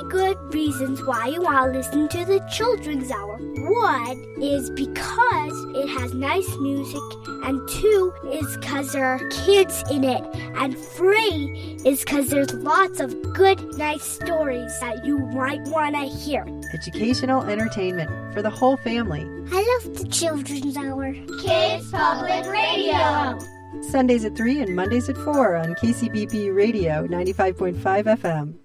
good reasons why you want to listen to the Children's Hour. One is because it has nice music, and two is because there are kids in it, and three is because there's lots of good, nice stories that you might want to hear. Educational entertainment for the whole family. I love the Children's Hour. Kids Public Radio. Sundays at 3 and Mondays at 4 on KCBP Radio 95.5 FM.